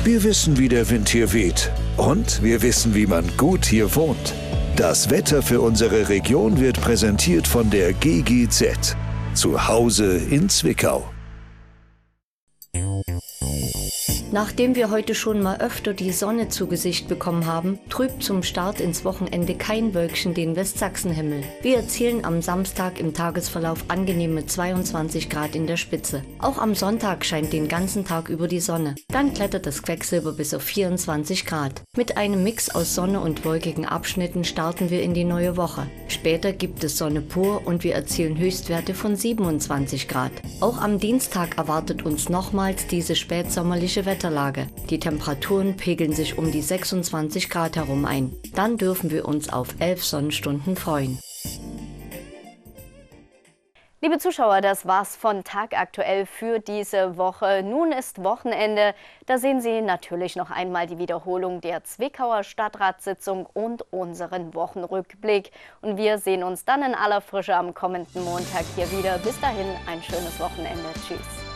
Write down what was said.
Wir wissen, wie der Wind hier weht. Und wir wissen, wie man gut hier wohnt. Das Wetter für unsere Region wird präsentiert von der GGZ. Zu Hause in Zwickau. Nachdem wir heute schon mal öfter die Sonne zu Gesicht bekommen haben, trübt zum Start ins Wochenende kein Wölkchen den Westsachsenhimmel. Wir erzielen am Samstag im Tagesverlauf angenehme 22 Grad in der Spitze. Auch am Sonntag scheint den ganzen Tag über die Sonne. Dann klettert das Quecksilber bis auf 24 Grad. Mit einem Mix aus Sonne und wolkigen Abschnitten starten wir in die neue Woche. Später gibt es Sonne pur und wir erzielen Höchstwerte von 27 Grad. Auch am Dienstag erwartet uns nochmals diese spätsommerliche Wetterlage. Die Temperaturen pegeln sich um die 26 Grad herum ein. Dann dürfen wir uns auf 11 Sonnenstunden freuen. Liebe Zuschauer, das war's von Tagaktuell für diese Woche. Nun ist Wochenende. Da sehen Sie natürlich noch einmal die Wiederholung der Zwickauer Stadtratssitzung und unseren Wochenrückblick. Und wir sehen uns dann in aller Frische am kommenden Montag hier wieder. Bis dahin ein schönes Wochenende. Tschüss.